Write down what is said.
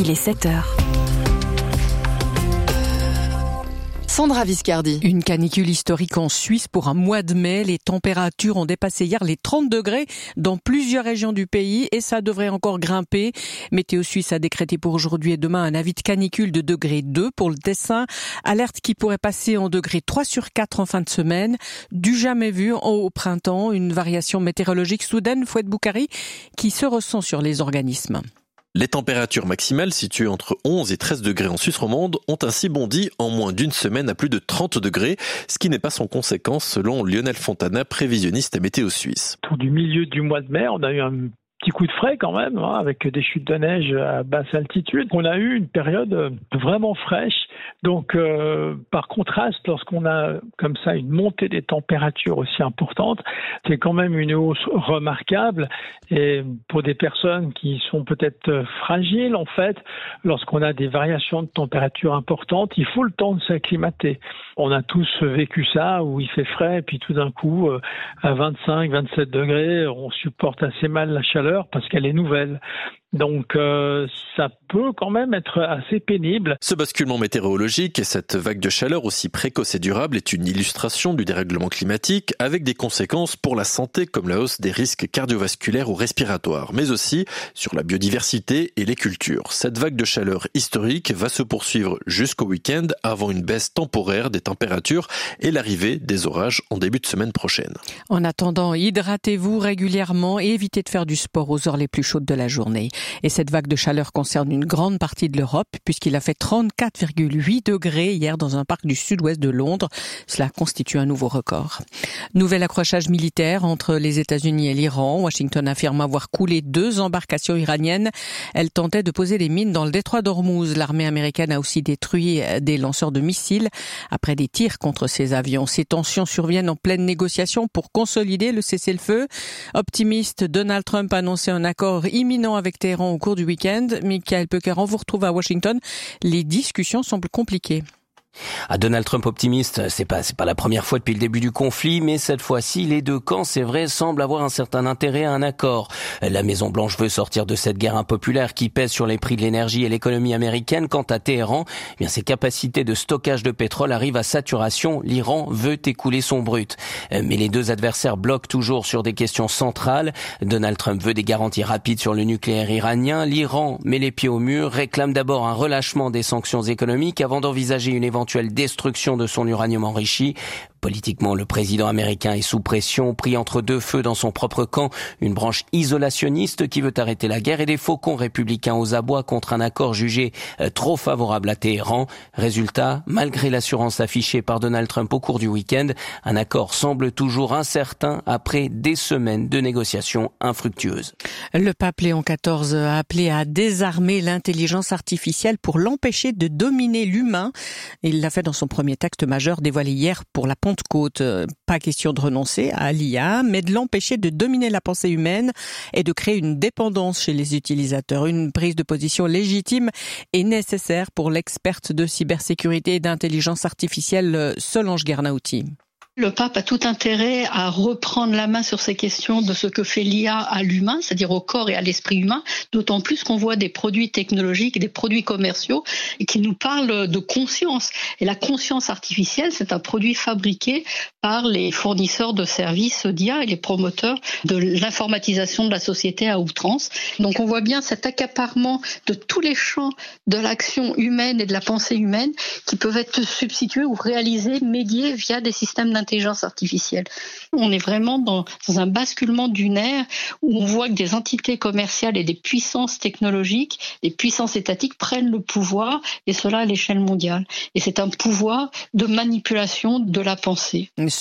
Il est 7h. Sandra Viscardi. Une canicule historique en Suisse pour un mois de mai. Les températures ont dépassé hier les 30 degrés dans plusieurs régions du pays et ça devrait encore grimper. Météo Suisse a décrété pour aujourd'hui et demain un avis de canicule de degré 2 pour le Tessin. Alerte qui pourrait passer en degré 3 sur 4 en fin de semaine. Du jamais vu au printemps, une variation météorologique soudaine, Fouad Boukari, qui se ressent sur les organismes. Les températures maximales situées entre 11 et 13 degrés en Suisse romande ont ainsi bondi en moins d'une semaine à plus de 30 degrés, ce qui n'est pas sans conséquence selon Lionel Fontana, prévisionniste à Météo Suisse. Autour du milieu du mois de mai, on a eu un petit coup de frais quand même, avec des chutes de neige à basse altitude. On a eu une période vraiment fraîche. Donc, par contraste, lorsqu'on a comme ça une montée des températures aussi importante, c'est quand même une hausse remarquable. Et pour des personnes qui sont peut-être fragiles, en fait, lorsqu'on a des variations de température importantes, il faut le temps de s'acclimater. On a tous vécu ça, où il fait frais, et puis tout d'un coup, à 25, 27 degrés, on supporte assez mal la chaleur parce qu'elle est nouvelle. Donc ça peut quand même être assez pénible. Ce basculement météorologique et cette vague de chaleur aussi précoce et durable est une illustration du dérèglement climatique avec des conséquences pour la santé comme la hausse des risques cardiovasculaires ou respiratoires, mais aussi sur la biodiversité et les cultures. Cette vague de chaleur historique va se poursuivre jusqu'au week-end avant une baisse temporaire des températures et l'arrivée des orages en début de semaine prochaine. En attendant, hydratez-vous régulièrement et évitez de faire du sport aux heures les plus chaudes de la journée. Et cette vague de chaleur concerne une grande partie de l'Europe puisqu'il a fait 34,8 degrés hier dans un parc du sud-ouest de Londres. Cela constitue un nouveau record. Nouvel accrochage militaire entre les États-Unis et l'Iran. Washington affirme avoir coulé 2 embarcations iraniennes. Elles tentaient de poser des mines dans le détroit d'Ormuz. L'armée américaine a aussi détruit des lanceurs de missiles après des tirs contre ces avions. Ces tensions surviennent en pleine négociation pour consolider le cessez-le-feu. Optimiste, Donald Trump a annoncé un accord imminent avec Téhéran au cours du week-end. Michael Pecker, on vous retrouve à Washington. Les discussions semblent compliquées. À Donald Trump optimiste, c'est pas la première fois depuis le début du conflit, mais cette fois-ci, les deux camps, c'est vrai, semblent avoir un certain intérêt à un accord. La Maison-Blanche veut sortir de cette guerre impopulaire qui pèse sur les prix de l'énergie et l'économie américaine. Quant à Téhéran, ses capacités de stockage de pétrole arrivent à saturation. L'Iran veut écouler son brut. Mais les deux adversaires bloquent toujours sur des questions centrales. Donald Trump veut des garanties rapides sur le nucléaire iranien. L'Iran met les pieds au mur, réclame d'abord un relâchement des sanctions économiques avant d'envisager une éventuelle destruction de son uranium enrichi. Politiquement, le président américain est sous pression, pris entre deux feux dans son propre camp, une branche isolationniste qui veut arrêter la guerre et des faucons républicains aux abois contre un accord jugé trop favorable à Téhéran. Résultat, malgré l'assurance affichée par Donald Trump au cours du week-end, un accord semble toujours incertain après des semaines de négociations infructueuses. Le pape Léon XIV a appelé à désarmer l'intelligence artificielle pour l'empêcher de dominer l'humain. Il l'a fait dans son premier texte majeur dévoilé hier pour la Pentecôte. Pas question de renoncer à l'IA, mais de l'empêcher de dominer la pensée humaine et de créer une dépendance chez les utilisateurs. Une prise de position légitime et nécessaire pour l'experte de cybersécurité et d'intelligence artificielle Solange Guernauty. Le pape a tout intérêt à reprendre la main sur ces questions de ce que fait l'IA à l'humain, c'est-à-dire au corps et à l'esprit humain, d'autant plus qu'on voit des produits technologiques, des produits commerciaux qui nous parlent de conscience. Et la conscience artificielle, c'est un produit fabriqué par les fournisseurs de services d'IA et les promoteurs de l'informatisation de la société à outrance. Donc on voit bien cet accaparement de tous les champs de l'action humaine et de la pensée humaine qui peuvent être substitués ou réalisés, médiés via des systèmes d'intelligence artificielle. On est vraiment dans un basculement d'une ère où on voit que des entités commerciales et des puissances technologiques, des puissances étatiques prennent le pouvoir, et cela à l'échelle mondiale. Et c'est un pouvoir de manipulation de la pensée.